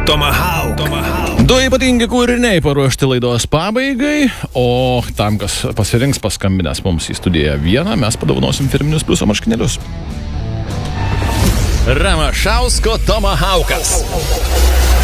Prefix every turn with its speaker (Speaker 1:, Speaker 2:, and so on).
Speaker 1: Tomahawk.
Speaker 2: Du ypatingi kūriniai paruošti laidos pabaigai, o tam, kas pasirinks paskambinęs mums į studiją vieną, mes padovanosim firminius pliuso marškinėlius. Ramašausko Tomahawkas.